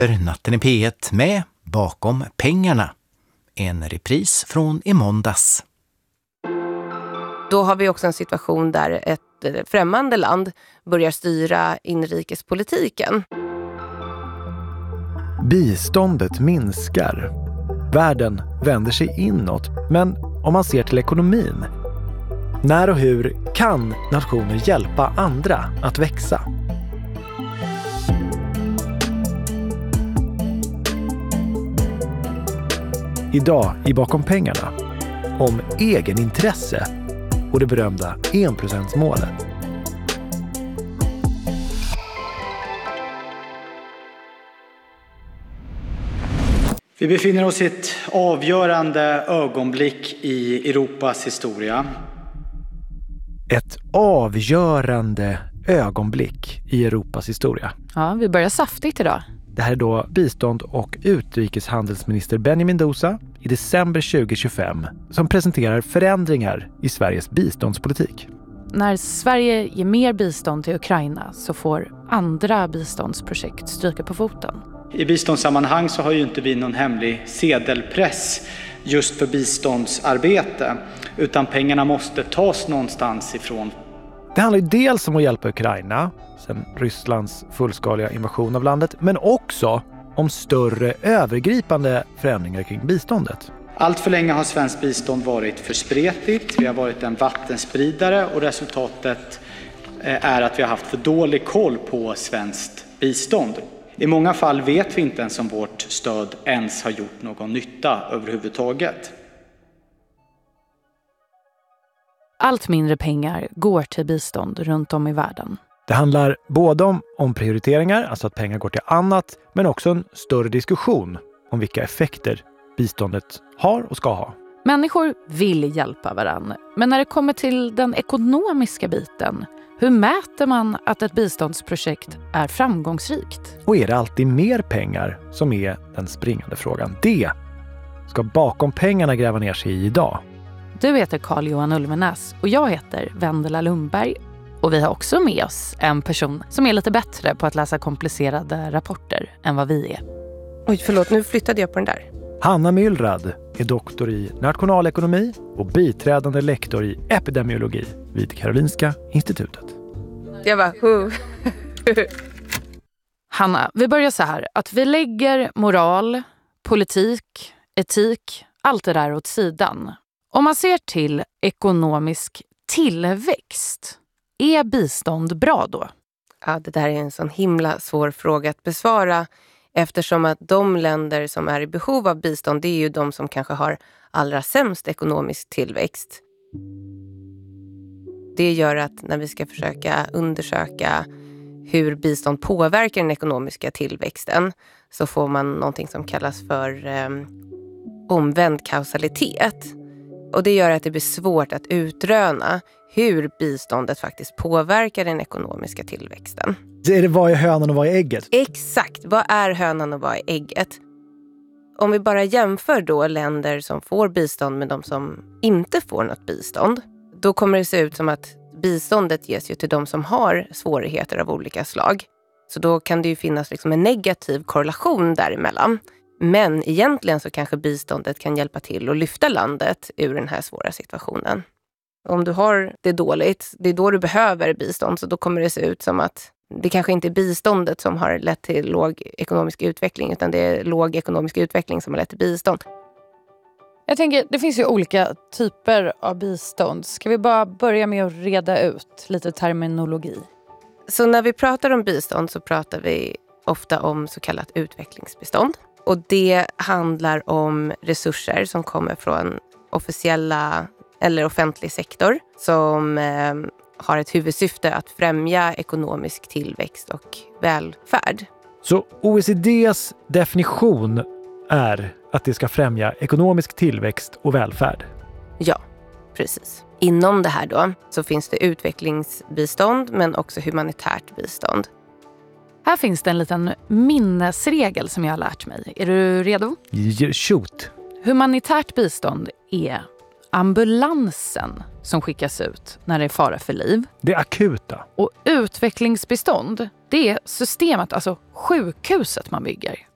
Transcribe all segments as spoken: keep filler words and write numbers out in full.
Natten i P ett med Bakom pengarna. En repris från i måndags. Då har vi också en situation där ett främmande land börjar styra inrikespolitiken. Biståndet minskar. Världen vänder sig inåt. Men om man ser till ekonomin, när och hur kan nationer hjälpa andra att växa? Idag i Bakom pengarna om egenintresse och det berömda en procent-målet. Vi befinner oss i ett avgörande ögonblick i Europas historia. Ett avgörande ögonblick i Europas historia. Ja, vi börjar saftigt idag. Det här är då bistånd- och utrikeshandelsminister Benny Mendoza i december tjugo tjugofem som presenterar förändringar i Sveriges biståndspolitik. När Sverige ger mer bistånd till Ukraina så får andra biståndsprojekt stryka på foten. I biståndssammanhang så har ju inte vi någon hemlig sedelpress just för biståndsarbete, utan pengarna måste tas någonstans ifrån. Det handlar ju dels om att hjälpa Ukraina sedan Rysslands fullskaliga invasion av landet, men också om större övergripande förändringar kring biståndet. Allt för länge har svenskt bistånd varit för spretigt. Vi har varit en vattenspridare och resultatet är att vi har haft för dålig koll på svenskt bistånd. I många fall vet vi inte ens om vårt stöd ens har gjort någon nytta överhuvudtaget. Allt mindre pengar går till bistånd runt om i världen. Det handlar både om, om prioriteringar, alltså att pengar går till annat, men också en större diskussion om vilka effekter biståndet har och ska ha. Människor vill hjälpa varann, men när det kommer till den ekonomiska biten, hur mäter man att ett biståndsprojekt är framgångsrikt? Och är det alltid mer pengar som är den springande frågan? Det ska Bakom pengarna gräva ner sig i idag. Du heter Carl-Johan Ulvenäs och jag heter Vendela Lundberg. Och vi har också med oss en person som är lite bättre på att läsa komplicerade rapporter än vad vi är. Oj, förlåt, nu flyttade jag på den där. Hanna Myllrad är doktor i nationalekonomi och biträdande lektor i epidemiologi vid Karolinska institutet. Jag bara, huh. Hanna, vi börjar så här. Att vi lägger moral, politik, etik, allt det där åt sidan. Om man ser till ekonomisk tillväxt, är bistånd bra då? Ja, det där är en sån himla svår fråga att besvara. Eftersom att de länder som är i behov av bistånd, det är ju de som kanske har allra sämst ekonomisk tillväxt. Det gör att när vi ska försöka undersöka hur bistånd påverkar den ekonomiska tillväxten så får man någonting som kallas för eh, omvänd kausalitet. Och det gör att det blir svårt att utröna hur biståndet faktiskt påverkar den ekonomiska tillväxten. Är det vad är hönan och vad är ägget? Exakt, vad är hönan och vad är ägget? Om vi bara jämför då länder som får bistånd med de som inte får något bistånd, då kommer det se ut som att biståndet ges ju till de som har svårigheter av olika slag. Så då kan det ju finnas liksom en negativ korrelation däremellan. Men egentligen så kanske biståndet kan hjälpa till att lyfta landet ur den här svåra situationen. Om du har det dåligt, det är då du behöver bistånd, så då kommer det se ut som att det kanske inte är biståndet som har lett till låg ekonomisk utveckling, utan det är låg ekonomisk utveckling som har lett till bistånd. Jag tänker, det finns ju olika typer av bistånd. Ska vi bara börja med att reda ut lite terminologi? Så när vi pratar om bistånd så pratar vi ofta om så kallat utvecklingsbistånd. Och det handlar om resurser som kommer från officiella eller offentlig sektor som eh, har ett huvudsyfte att främja ekonomisk tillväxt och välfärd. Så O E C D:s definition är att det ska främja ekonomisk tillväxt och välfärd? Ja, precis. Inom det här då så finns det utvecklingsbistånd men också humanitärt bistånd. Här finns det en liten minnesregel som jag har lärt mig. Är du redo? Shoot! Humanitärt bistånd är ambulansen som skickas ut när det är fara för liv. Det är akuta. Och utvecklingsbistånd, det är systemet, alltså sjukhuset man bygger.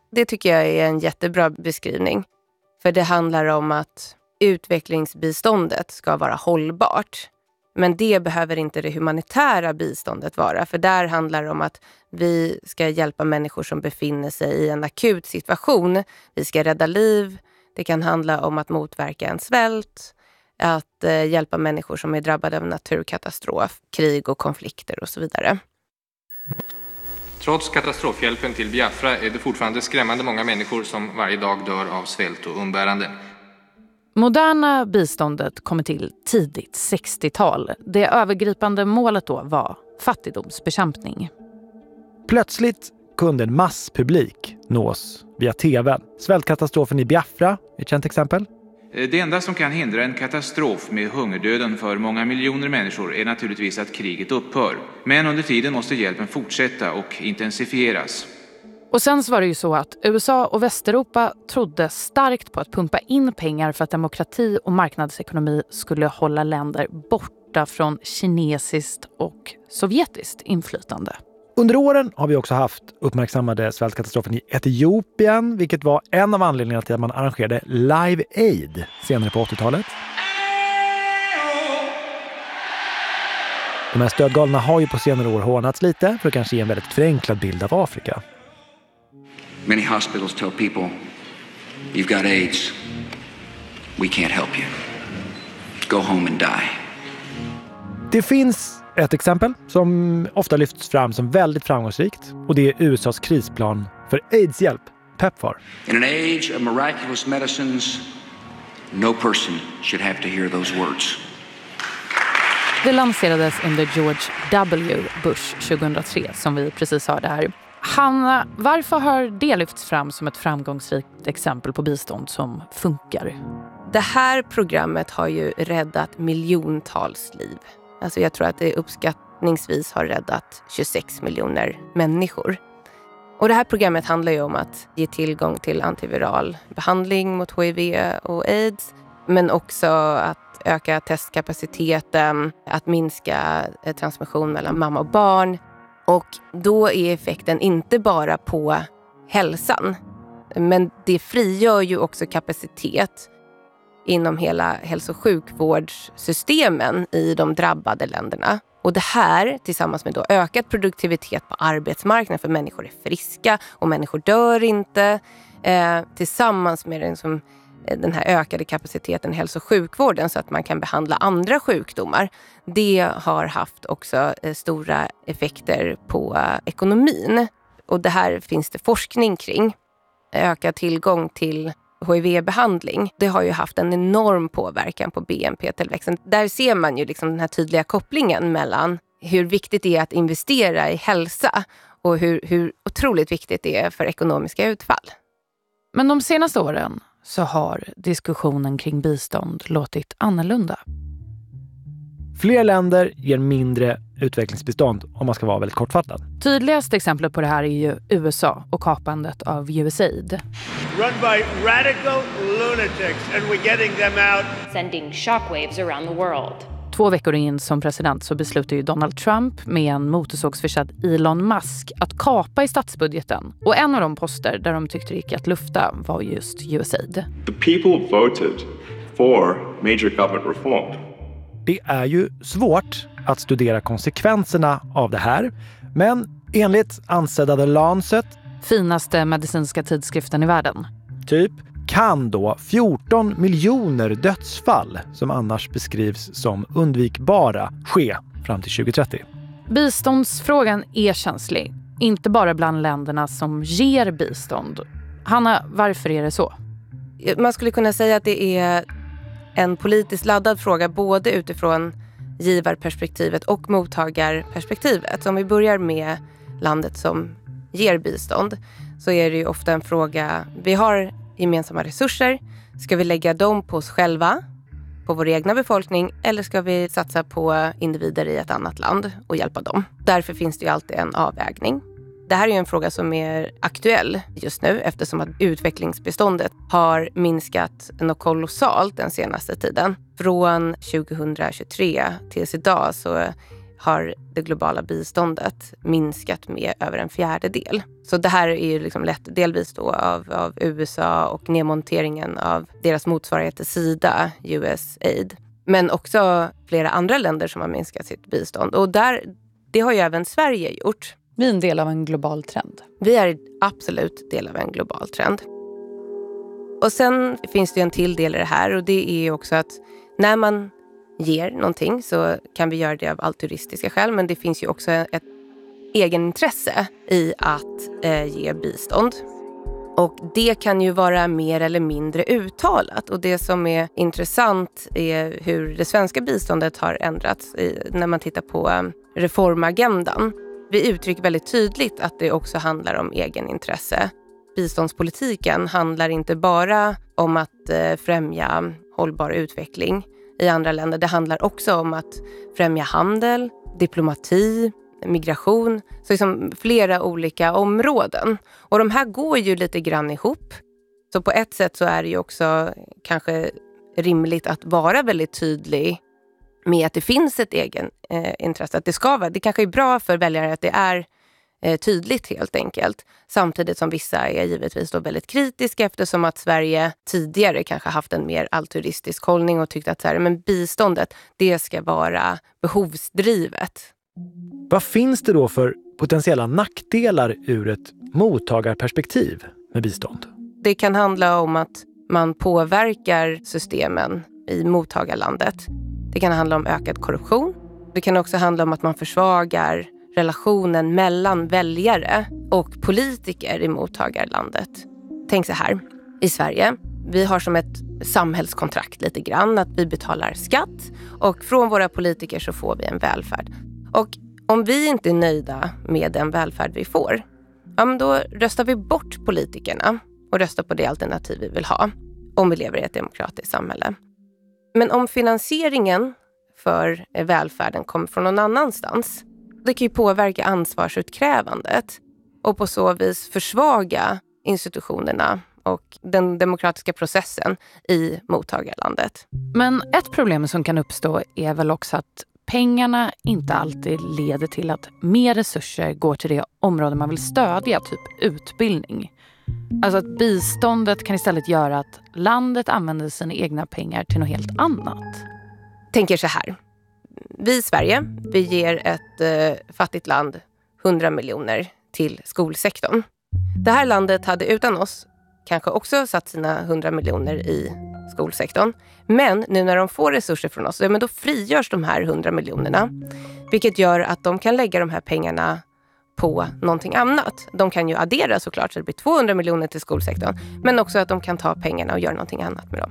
Det tycker jag är en jättebra beskrivning. För det handlar om att utvecklingsbiståndet ska vara hållbart. Men det behöver inte det humanitära biståndet vara. För där handlar det om att vi ska hjälpa människor som befinner sig i en akut situation. Vi ska rädda liv. Det kan handla om att motverka en svält. Att eh, hjälpa människor som är drabbade av naturkatastrof, krig och konflikter och så vidare. Trots katastrofhjälpen till Biafra är det fortfarande skrämmande många människor som varje dag dör av svält och umbärande. Moderna biståndet kommer till tidigt sextiotal. Det övergripande målet då var fattigdomsbekämpning. Plötsligt kunde en masspublik nås via tv. Svältkatastrofen i Biafra är ett känt exempel. Det enda som kan hindra en katastrof med hungerdöden för många miljoner människor är naturligtvis att kriget upphör. Men under tiden måste hjälpen fortsätta och intensifieras. Och sen så var det ju så att U S A och Västeuropa trodde starkt på att pumpa in pengar för att demokrati och marknadsekonomi skulle hålla länder borta från kinesiskt och sovjetiskt inflytande. Under åren har vi också haft uppmärksammade svältkatastrofen i Etiopien, vilket var en av anledningarna till att man arrangerade Live Aid senare på åttiotalet. De här stödgalorna har ju på senare år hånats lite för att kanske ge en väldigt förenklad bild av Afrika. Many hospitals tell people, you've got AIDS. We can't help you. Go home and die. Det finns ett exempel som ofta lyfts fram som väldigt framgångsrikt, och det är U S A:s krisplan för AIDS-hjälp, PEPFAR. In an age of miraculous medicines, no person should have to hear those words. Det lanserades under George W. Bush tjugohundratre, som vi precis hörde här. Hanna, varför har det lyfts fram som ett framgångsrikt exempel på bistånd som funkar? Det här programmet har ju räddat miljontals liv. Alltså jag tror att det uppskattningsvis har räddat tjugosex miljoner människor. Och det här programmet handlar ju om att ge tillgång till antiviral behandling mot H I V och AIDS. Men också att öka testkapaciteten, att minska transmission mellan mamma och barn. Och då är effekten inte bara på hälsan, men det frigör ju också kapacitet inom hela hälso- och sjukvårdssystemen i de drabbade länderna. Och det här tillsammans med då ökad produktivitet på arbetsmarknaden, för människor är friska och människor dör inte, eh, tillsammans med den, som, den här ökade kapaciteten i hälso- och sjukvården så att man kan behandla andra sjukdomar. Det har haft också eh, stora effekter på eh, ekonomin. Och det här finns det forskning kring. Ökad tillgång till H I V-behandling, det har ju haft en enorm påverkan på B N P-tillväxten. Där ser man ju liksom den här tydliga kopplingen mellan hur viktigt det är att investera i hälsa och hur, hur otroligt viktigt det är för ekonomiska utfall. Men de senaste åren så har diskussionen kring bistånd låtit annorlunda. Fler länder ger mindre utvecklingsbistånd, om man ska vara väldigt kortfattad. Tydligaste exemplet på det här är ju U S A och kapandet av U S A I D. Run by radical lunatics and we're getting them out. Sending shockwaves around the world. Två veckor in som president så beslutar ju Donald Trump med en motorsågsförsedd Elon Musk att kapa i statsbudgeten. Och en av de poster där de tyckte det gick att lufta var just U S A I D. The people voted for major government reform. Det är ju svårt att studera konsekvenserna av det här, men enligt ansedda The Lancet, finaste medicinska tidskriften i världen, typ, kan då fjorton miljoner dödsfall som annars beskrivs som undvikbara ske fram till tjugo trettio. Biståndsfrågan är känslig, inte bara bland länderna som ger bistånd. Hanna, varför är det så? Man skulle kunna säga att det är en politiskt laddad fråga både utifrån givarperspektivet och mottagarperspektivet. Så om vi börjar med landet som ger bistånd så är det ju ofta en fråga, vi har gemensamma resurser, ska vi lägga dem på oss själva, på vår egna befolkning, eller ska vi satsa på individer i ett annat land och hjälpa dem? Därför finns det ju alltid en avvägning. Det här är ju en fråga som är aktuell just nu eftersom att utvecklingsbiståndet har minskat något kolossalt den senaste tiden. Från tjugohundratjugotre tills idag så har det globala biståndet minskat med över en fjärdedel. Så det här är ju liksom lätt delvis då av, av U S A och nedmonteringen av deras motsvarighet till Sida, U S Aid. Men också flera andra länder som har minskat sitt bistånd. Och där, det har ju även Sverige gjort. Vi är en del av en global trend. Vi är absolut del av en global trend. Och sen finns det ju en till del i det här, och det är också att när man ger någonting så kan vi göra det av altruistiska skäl, men det finns ju också ett egenintresse i att eh, ge bistånd. Och det kan ju vara mer eller mindre uttalat, och det som är intressant är hur det svenska biståndet har ändrats i, när man tittar på um, reformagendan. Vi uttrycker väldigt tydligt att det också handlar om egenintresse. Biståndspolitiken handlar inte bara om att eh, främja hållbar utveckling i andra länder. Det handlar också om att främja handel, diplomati, migration. Så liksom flera olika områden. Och de här går ju lite grann ihop. Så på ett sätt så är det ju också kanske rimligt att vara väldigt tydlig med att det finns ett egen eh, intresse. Att det ska vara. Det kanske är bra för väljare att det är eh, tydligt helt enkelt. Samtidigt som vissa är givetvis då väldigt kritiska, eftersom att Sverige tidigare kanske haft en mer altruistisk hållning och tyckt att så här, men biståndet, det ska vara behovsdrivet. Vad finns det då för potentiella nackdelar ur ett mottagarperspektiv med bistånd? Det kan handla om att man påverkar systemen i mottagarlandet. Det kan handla om ökad korruption. Det kan också handla om att man försvagar relationen mellan väljare och politiker i mottagarlandet. Tänk så här, i Sverige, vi har som ett samhällskontrakt lite grann att vi betalar skatt, och från våra politiker så får vi en välfärd. Och om vi inte är nöjda med den välfärd vi får, ja, men då röstar vi bort politikerna och röstar på det alternativ vi vill ha, om vi lever i ett demokratiskt samhälle. Men om finansieringen för välfärden kommer från någon annanstans, det kan ju påverka ansvarsutkrävandet och på så vis försvaga institutionerna och den demokratiska processen i mottagarlandet. Men ett problem som kan uppstå är väl också att pengarna inte alltid leder till att mer resurser går till det område man vill stödja, typ utbildning. Alltså att biståndet kan istället göra att landet använder sina egna pengar till något helt annat. Tänker så här. Vi i Sverige, vi ger ett eh, fattigt land hundra miljoner till skolsektorn. Det här landet hade utan oss kanske också satt sina hundra miljoner i skolsektorn. Men nu när de får resurser från oss, ja, men då frigörs de här hundra miljonerna. Vilket gör att de kan lägga de här pengarna på någonting annat. De kan ju addera såklart så det blir tvåhundra miljoner till skolsektorn. Men också att de kan ta pengarna och göra någonting annat med dem.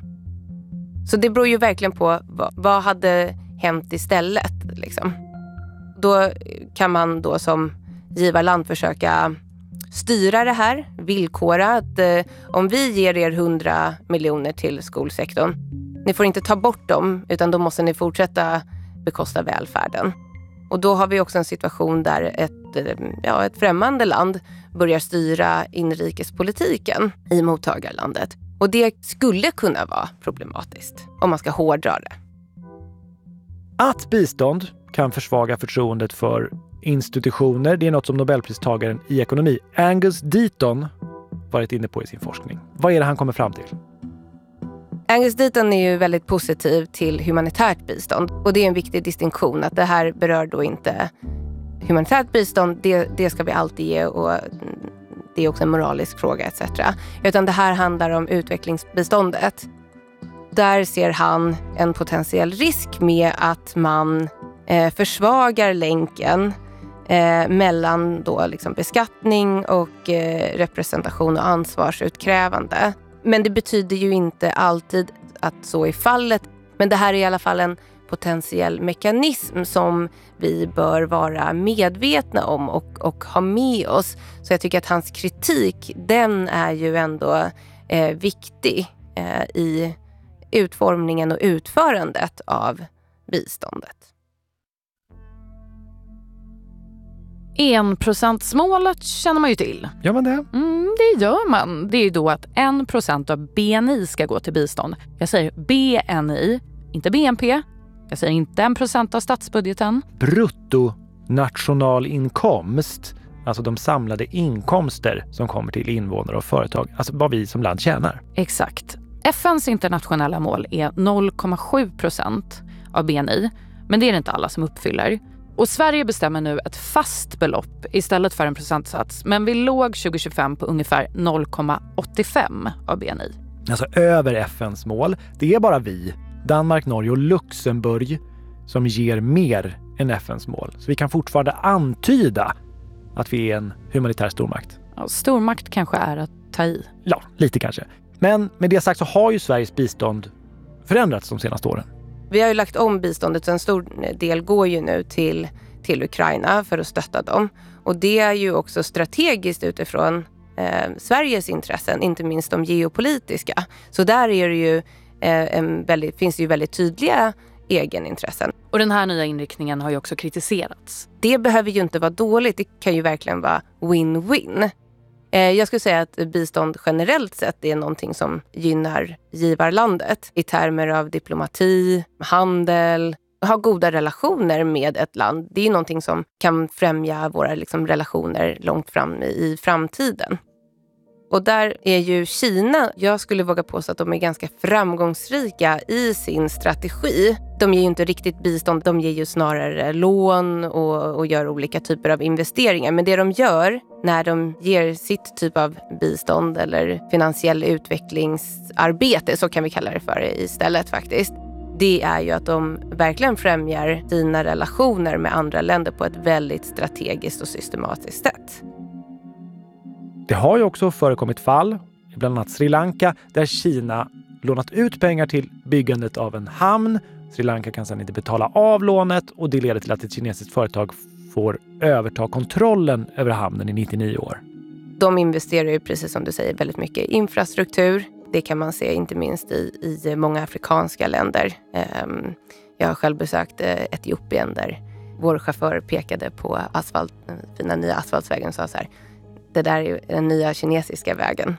Så det beror ju verkligen på vad, vad hade hänt istället. Liksom. Då kan man då som givarland försöka styra det här, villkora att eh, om vi ger er hundra miljoner till skolsektorn, ni får inte ta bort dem utan då måste ni fortsätta bekosta välfärden. Och då har vi också en situation där ett, ja, ett främmande land börjar styra inrikespolitiken i mottagarlandet. Och det skulle kunna vara problematiskt om man ska hårdra det. Att bistånd kan försvaga förtroendet för institutioner, det är något som Nobelpristagaren i ekonomi Angus Deaton varit inne på i sin forskning. Vad är det han kommer fram till? Angus Deaton är ju väldigt positiv till humanitärt bistånd. Och det är en viktig distinktion att det här berör då inte humanitärt bistånd. Det, det ska vi alltid ge och det är också en moralisk fråga et cetera. Utan det här handlar om utvecklingsbiståndet. Där ser han en potentiell risk med att man eh, försvagar länken eh, mellan då liksom beskattning och eh, representation och ansvarsutkrävande. Men det betyder ju inte alltid att så är fallet. Men det här är i alla fall en potentiell mekanism som vi bör vara medvetna om och, och ha med oss. Så jag tycker att hans kritik, den är ju ändå eh, viktig eh, i utformningen och utförandet av biståndet. enprocentsmålet känner man ju till. Gör man det? Mm, det gör man. Det är ju då att en procent av B N I ska gå till bistånd. Jag säger B N I, inte B N P. Jag säger inte en procent av statsbudgeten. Bruttonationalinkomst, alltså de samlade inkomster som kommer till invånare och företag. Alltså vad vi som land tjänar. Exakt. F N:s internationella mål är noll komma sju procent av B N I, men det är det inte alla som uppfyller. Och Sverige bestämmer nu ett fast belopp istället för en procentsats, men vi låg tjugo tjugofem på ungefär noll komma åttiofem av B N I. Alltså över F N:s mål. Det är bara vi, Danmark, Norge och Luxemburg, som ger mer än F N:s mål. Så vi kan fortfarande antyda att vi är en humanitär stormakt. Ja, stormakt kanske är att ta i. Ja, lite kanske. Men med det sagt så har ju Sveriges bistånd förändrats de senaste åren. Vi har ju lagt om biståndet, så en stor del går ju nu till, till Ukraina för att stötta dem. Och det är ju också strategiskt utifrån eh, Sveriges intressen, inte minst de geopolitiska. Så där är det ju, eh, en väldigt, finns det ju väldigt tydliga egenintressen. Och den här nya inriktningen har ju också kritiserats. Det behöver ju inte vara dåligt, det kan ju verkligen vara win-win. Jag skulle säga att bistånd generellt sett är någonting som gynnar givarlandet i termer av diplomati, handel, ha goda relationer med ett land. Det är någonting som kan främja våra liksom, relationer långt fram i framtiden. Och där är ju Kina, jag skulle våga påstå att de är ganska framgångsrika i sin strategi. De ger ju inte riktigt bistånd, de ger ju snarare lån och, och gör olika typer av investeringar. Men det de gör när de ger sitt typ av bistånd eller finansiell utvecklingsarbete, så kan vi kalla det för istället faktiskt, det är ju att de verkligen främjar sina relationer med andra länder på ett väldigt strategiskt och systematiskt sätt. Det har ju också förekommit fall, bland annat Sri Lanka, där Kina lånat ut pengar till byggandet av en hamn. Sri Lanka kan sedan inte betala av lånet och det leder till att ett kinesiskt företag får överta kontrollen över hamnen i nittionio år. De investerar ju, precis som du säger, väldigt mycket i infrastruktur. Det kan man se inte minst i, i många afrikanska länder. Jag har själv besökt Etiopien där vår chaufför pekade på asfalt, fina nya asfaltsvägen och sa så här: det där är den nya kinesiska vägen.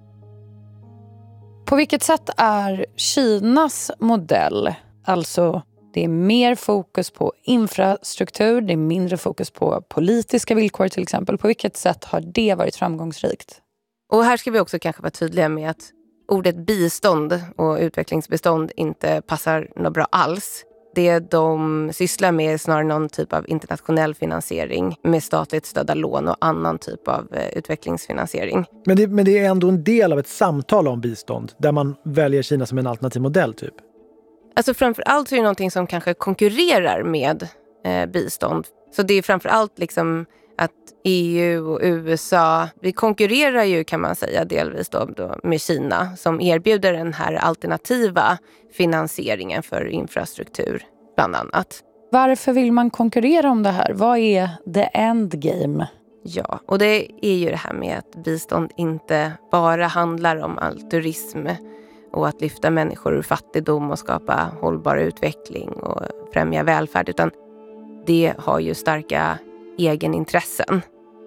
På vilket sätt är Kinas modell, alltså det är mer fokus på infrastruktur, det är mindre fokus på politiska villkor till exempel. På vilket sätt har det varit framgångsrikt? Och här ska vi också kanske vara tydliga med att ordet bistånd och utvecklingsbistånd inte passar något bra alls. Det de sysslar med är snarare någon typ av internationell finansiering med statligt stödda lån och annan typ av utvecklingsfinansiering. Men det, men det är ändå en del av ett samtal om bistånd där man väljer Kina som en alternativ modell typ? Alltså framförallt så är det någonting som kanske konkurrerar med eh, bistånd. Så det är framförallt liksom att E U och U S A, vi konkurrerar ju kan man säga delvis då, då med Kina som erbjuder den här alternativa finansieringen för infrastruktur bland annat. Varför vill man konkurrera om det här? Vad är the end game? Ja, och det är ju det här med att bistånd inte bara handlar om altruism och att lyfta människor ur fattigdom och skapa hållbar utveckling och främja välfärd, utan det har ju starka egenintressen.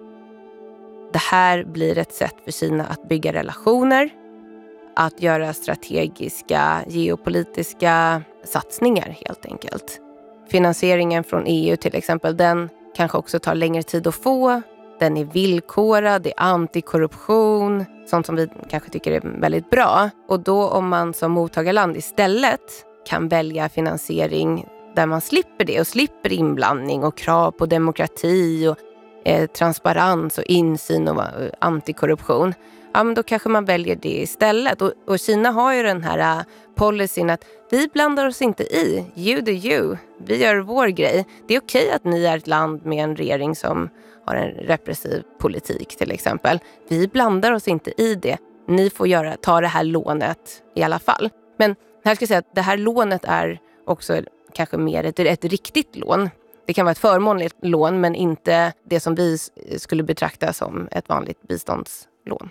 Det här blir ett sätt för Kina att bygga relationer, att göra strategiska geopolitiska satsningar helt enkelt. Finansieringen från E U till exempel, den kanske också tar längre tid att få. Den är villkorad, det är antikorruption, sånt som vi kanske tycker är väldigt bra. Och då om man som mottagarland istället kan välja finansiering där man slipper det och slipper inblandning och krav på demokrati och eh, transparens och insyn och eh, antikorruption, ja men då kanske man väljer det istället. Och, och Kina har ju den här uh, policyn att vi blandar oss inte i, you do you, vi gör vår grej. Det är okej att ni är ett land med en regering som har en repressiv politik till exempel. Vi blandar oss inte i det. Ni får göra, ta det här lånet i alla fall. Men här ska jag säga att det här lånet är också kanske mer ett, ett riktigt lån. Det kan vara ett förmånligt lån men inte det som vi skulle betrakta som ett vanligt biståndslån.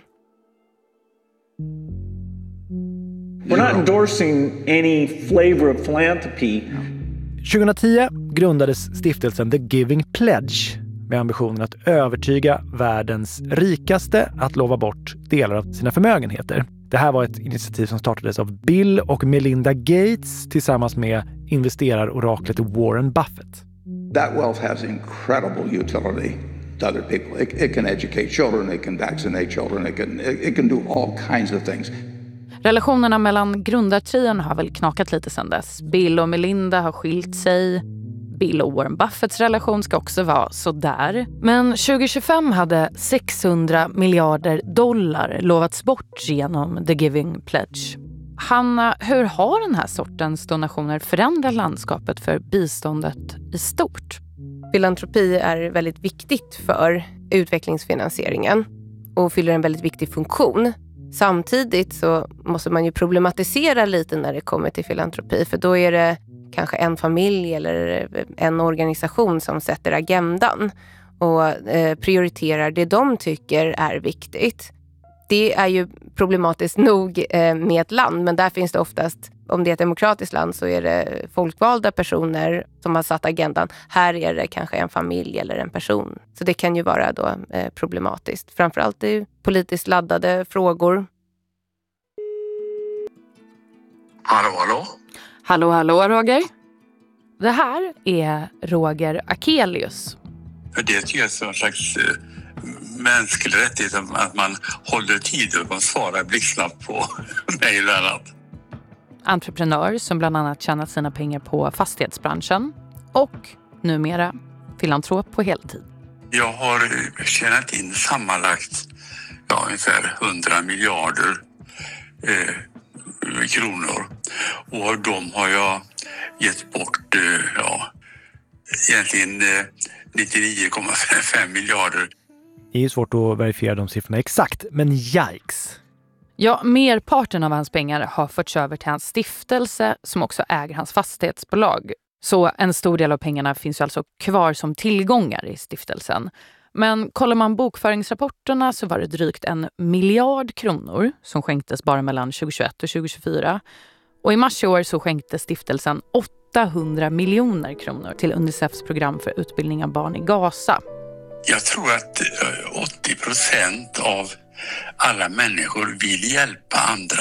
We're not endorsing any flavor of philanthropy. tjugohundratio grundades stiftelsen The Giving Pledge med ambitionen att övertyga världens rikaste att lova bort delar av sina förmögenheter. Det här var ett initiativ som startades av Bill och Melinda Gates tillsammans med investerar oraklet Warren Buffett. That wealth has incredible utility to other people. It, it can educate children, it can vaccinate children, it can, it, it can do all kinds of things. Relationerna mellan grundartrion har väl knakat lite sedan dess. Bill och Melinda har skilt sig. Bill och Warren Buffetts relation ska också vara så där. Men tjugo tjugofem hade sexhundra miljarder dollar lovats bort genom The Giving Pledge. Hanna, hur har den här sortens donationer förändrat landskapet för biståndet i stort? Filantropi är väldigt viktigt för utvecklingsfinansieringen och fyller en väldigt viktig funktion. Samtidigt så måste man ju problematisera lite när det kommer till filantropi, för då är det kanske en familj eller en organisation som sätter agendan och eh, prioriterar det de tycker är viktigt. Det är ju problematiskt nog eh, med ett land, men där finns det oftast, om det är ett demokratiskt land så är det folkvalda personer som har satt agendan. Här är det kanske en familj eller en person. Så det kan ju vara då eh, problematiskt. Framförallt i politiskt laddade frågor. Hallå, hallå? Hallå, hallå Roger. Det här är Roger Akelius. Det tycker jag är en slags uh, mänsklig rättighet att man håller tid och man svarar blixtsnabbt på mejl och annat. Entreprenör som bland annat tjänat sina pengar på fastighetsbranschen och numera filantrop på heltid. Jag har tjänat in sammanlagt ja, ungefär hundra miljarder eh, kronor. Och de har jag gett bort eh, ja, egentligen eh, nittionio komma fem miljarder. Det är ju svårt att verifiera de siffrorna exakt, men yikes! Ja, merparten av hans pengar har förts över till hans stiftelse som också äger hans fastighetsbolag. Så en stor del av pengarna finns ju alltså kvar som tillgångar i stiftelsen. Men kollar man bokföringsrapporterna så var det drygt en miljard kronor som skänktes bara mellan tjugohundratjugoett och tjugohundratjugofyra. Och i mars i år så skänkte stiftelsen åttahundra miljoner kronor till Unicefs program för utbildning av barn i Gaza. Jag tror att åttio procent av alla människor vill hjälpa andra.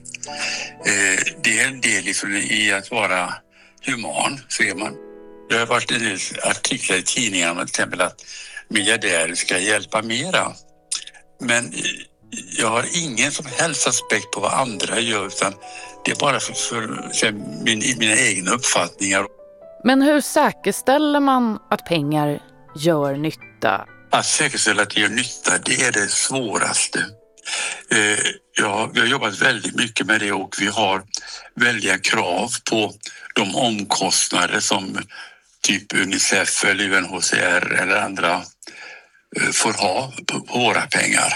Det är en del i att vara human, ser man. Det har varit en del artiklar i tidningarna om till exempel att miljardärer ska hjälpa mera. Men jag har ingen som helst aspekt på vad andra gör, utan det är bara för, för, för min, mina egna uppfattningar. Men hur säkerställer man att pengar gör nytta? Att säkerställa att det gör nytta, det är det svåraste. Eh, ja, vi har jobbat väldigt mycket med det och vi har väldiga krav på de omkostnader som typ Unicef eller U N H C R eller andra eh, får ha på, på våra pengar.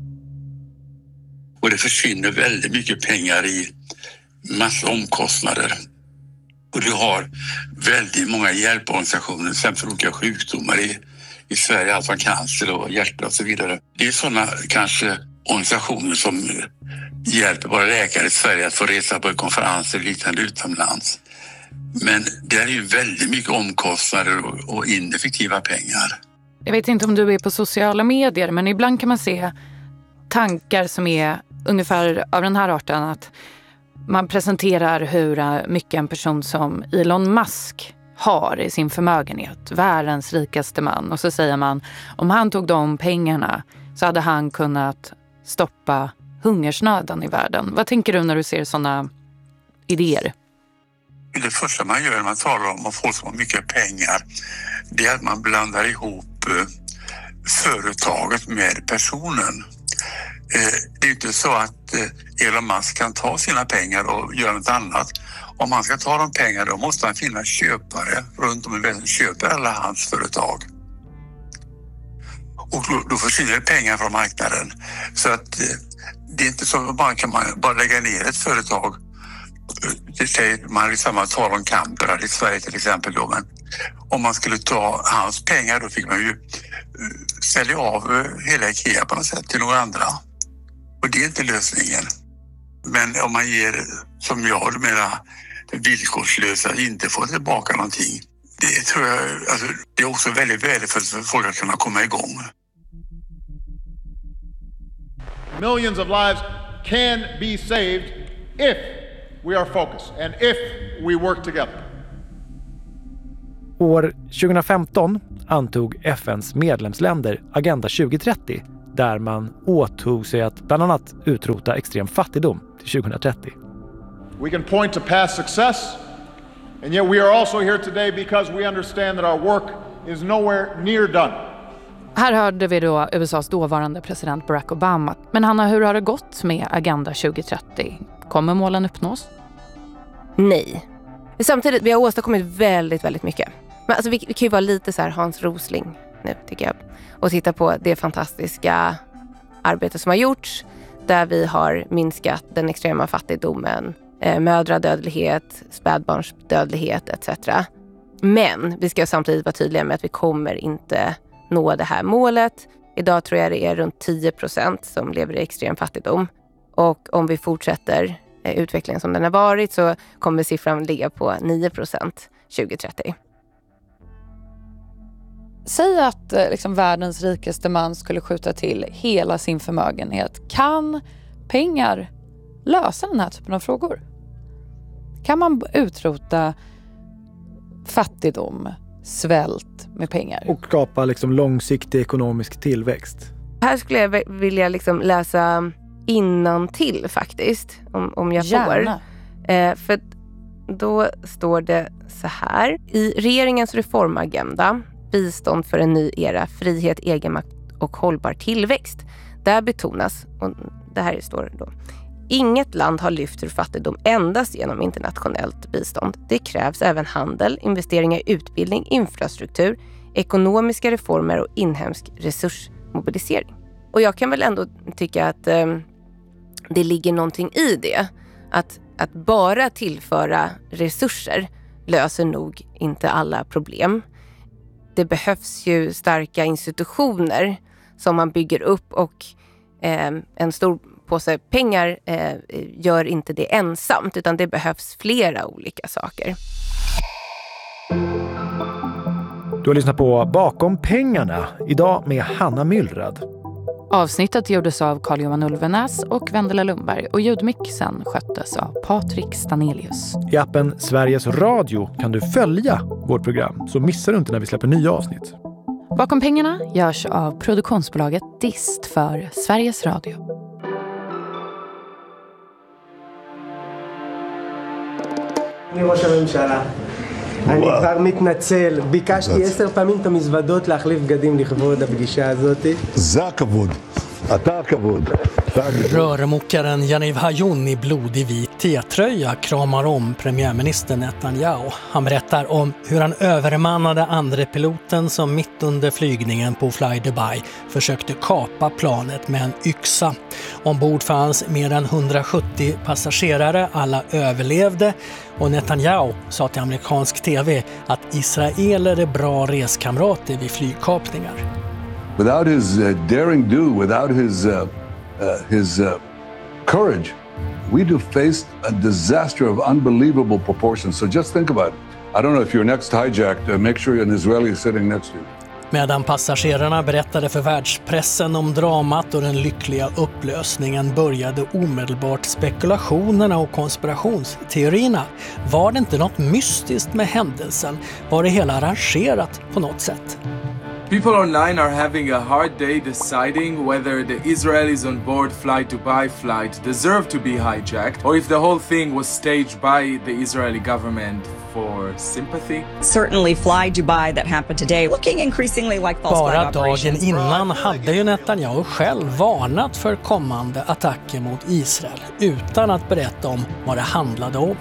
Och det försvinner väldigt mycket pengar i massa omkostnader. Och du har väldigt många hjälporganisationer, sen för olika sjukdomar i, i Sverige, alltså cancer och hjärta och så vidare. Det är sådana kanske organisationer som hjälper våra läkare i Sverige att få resa på konferenser och liknande utomlands. Men det är ju väldigt mycket omkostnader och, och ineffektiva pengar. Jag vet inte om du är på sociala medier, men ibland kan man se tankar som är ungefär av den här arten, att man presenterar hur mycket en person som Elon Musk har i sin förmögenhet, världens rikaste man. Och så säger man, om han tog de pengarna så hade han kunnat stoppa hungersnöden i världen. Vad tänker du när du ser sådana idéer? Det första man gör när man talar om folk som har mycket pengar, det är att man blandar ihop företaget med personen. Det är inte så att Elon Musk kan ta sina pengar och göra något annat. Om han ska ta de pengarna, då måste han finna köpare runt om i världen som köper alla hans företag. Och då, då försvinner pengar från marknaden. Så att det är inte så att man kan man bara lägga ner ett företag. Det säger man i samma tal om Kamper i Sverige till exempel då, men om man skulle ta hans pengar då fick man ju sälja av hela IKEA på något sätt till några andra. Och det är inte lösningen. Men om man ger, som jag menar, villkorslösa, inte får tillbaka någonting. Det tror jag, alltså, det är också väldigt värdefullt för folk att kunna komma igång. Millions of lives can be saved if we are focused and if we work together. År tjugohundrafemton antog F N:s medlemsländer Agenda tjugo trettio där man åtog sig att bland annat utrota extrem fattigdom till tjugohundratrettio. We can point to past success, and yet we are also here today because we understand that our work is nowhere near done. Här hörde vi då U S A:s dåvarande president Barack Obama. Men Hanna, hur har det gått med Agenda tjugo trettio? Kommer målen uppnås? Nej. Samtidigt, vi har åstadkommit väldigt, väldigt mycket. Men alltså, vi, vi kan ju vara lite så här Hans Rosling nu, tycker jag. Och titta på det fantastiska arbete som har gjorts. Där vi har minskat den extrema fattigdomen, eh, mödradödlighet, spädbarnsdödlighet et cetera. Men vi ska samtidigt vara tydliga med att vi kommer inte nå det här målet. Idag tror jag det är runt tio procent som lever i extrem fattigdom. Och om vi fortsätter eh, utvecklingen som den har varit så kommer siffran ligga på nio procent tjugo trettio. Säg att eh, liksom, världens rikaste man skulle skjuta till hela sin förmögenhet. Kan pengar lösa den här typen av frågor? Kan man utrota fattigdom, svält med pengar? Och skapa liksom långsiktig ekonomisk tillväxt. Här skulle jag vilja liksom läsa innantill faktiskt, om, om jag Gärna. får. Eh, för då står det så här. I regeringens reformagenda, bistånd för en ny era, frihet, egenmakt och hållbar tillväxt. Där betonas, och det här står då, inget land har lyft ur fattigdom endast genom internationellt bistånd. Det krävs även handel, investeringar i utbildning, infrastruktur, ekonomiska reformer och inhemsk resursmobilisering. Och jag kan väl ändå tycka att eh, det ligger någonting i det. Att, att bara tillföra resurser löser nog inte alla problem. Det behövs ju starka institutioner som man bygger upp, och eh, en stor påse pengar eh, gör inte det ensamt, utan det behövs flera olika saker. Du har lyssnat på Bakom pengarna, idag med Hanna Myllrad. Avsnittet gjordes av Carl-Johan Ulvenäs och Vendela Lundberg, och ljudmixen sköttes av Patrik Stanelius. I appen Sveriges Radio kan du följa vårt program, så missar du inte när vi släpper nya avsnitt. Bakom pengarna görs av produktionsbolaget Dist för Sveriges Radio. אני ראש הממשלה. אני כבר מתנצל. ביקשתי עשר פעמים את המזוודות להחליף בגדים לכבוד הפגישה הזאת. זה הכבוד. אתה הכבוד. Rörmokaren Yaniv Hayun i blodig vit T-tröja kramar om premiärminister Netanyahu. Han berättar om hur han övermannade andre piloten som mitt under flygningen på Fly Dubai försökte kapa planet med en yxa. Ombord fanns mer än hundrasjuttio passagerare, alla överlevde, och Netanyahu sa till amerikansk tv att israeler är bra reskamrater vid flygkapningar. Without his uh, daring do, without his uh, uh, his uh, courage, we'd have faced a disaster of unbelievable proportions. So just think about it. I don't know if you're next hijacked, uh, make sure an Israeli is sitting next to you. Medan passagerarna berättade för världspressen om dramat och den lyckliga upplösningen började omedelbart spekulationerna och konspirationsteorierna. Var det inte något mystiskt med händelsen? Var det hela arrangerat på något sätt? People online are having a hard day deciding whether the Israelis on board Fly Dubai flight deserve to be hijacked or if the whole thing was staged by the Israeli government for sympathy. Certainly Fly Dubai that happened today looking increasingly like false flag Bara operations. dagen innan hade ju Netanyahu själv varnat för kommande attacker mot Israel utan att berätta om vad det handlade om.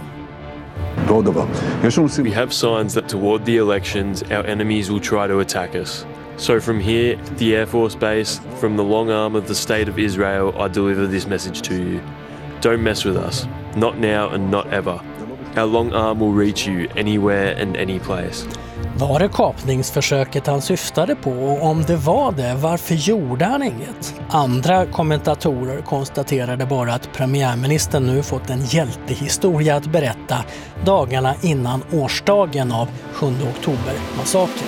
We have signs that toward the elections our enemies will try to attack us. So from here, the Air Force Base, from the long arm of the State of Israel, I deliver this message to you. Don't mess with us. Not now and not ever. Our long arm will reach you anywhere and any place. Var det kapningsförsöket han syftade på, och om det var det, varför gjorde han inget? Andra kommentatorer konstaterade bara att premiärministern nu fått en hjältehistoria att berätta dagarna innan årsdagen av sjunde oktober-massakern.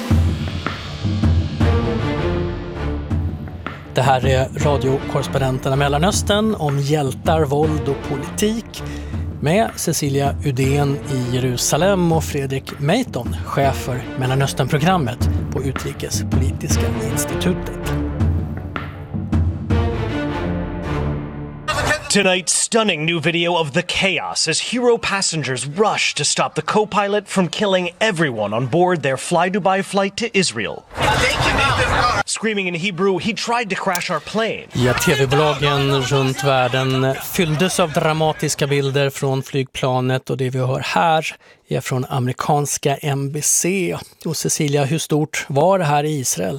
Det här är radiokorrespondenterna Mellanöstern om hjältar, våld och politik. Med Cecilia Udén i Jerusalem och Fredrik Meiton, chef för Mellanösternprogrammet på Utrikespolitiska institutet. Tonight's stunning new video of the chaos as hero passengers rush to stop the co-pilot from killing everyone on board their Fly Dubai flight to Israel. Screaming in Hebrew, he tried to crash our plane. Ja, tv-bolagen runt världen fylldes av dramatiska bilder från flygplanet och det vi hör här är från amerikanska N B C. Och Cecilia, hur stort var det här i Israel?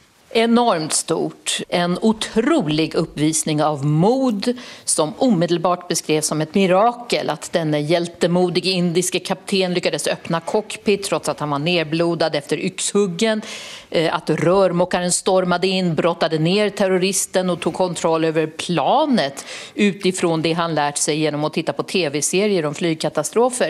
Enormt stort. En otrolig uppvisning av mod som omedelbart beskrevs som ett mirakel att denne hjältemodige indiske kapten lyckades öppna cockpit trots att han var nerblodad efter yxhuggen. Att rörmokaren stormade in, brottade ner terroristen och tog kontroll över planet utifrån det han lärt sig genom att titta på tv-serier om flygkatastrofer.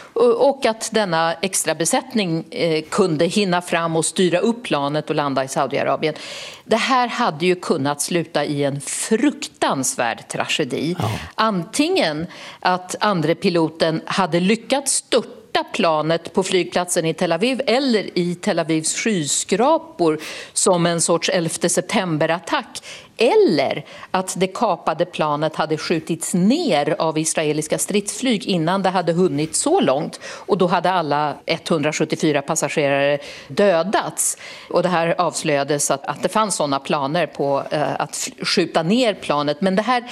Och att denna extra besättning eh, kunde hinna fram och styra upp planet och landa i Saudiarabien. Det här hade ju kunnat sluta i en fruktansvärd tragedi. Ja. Antingen att andre piloten hade lyckats störta planet på flygplatsen i Tel Aviv eller i Tel Avivs skyskrapor som en sorts elfte september-attack. Eller att det kapade planet hade skjutits ner av israeliska stridsflyg innan det hade hunnit så långt. Och då hade alla etthundrasjuttiofyra passagerare dödats. Och det här avslöjades att, att det fanns sådana planer på eh, att skjuta ner planet. Men det här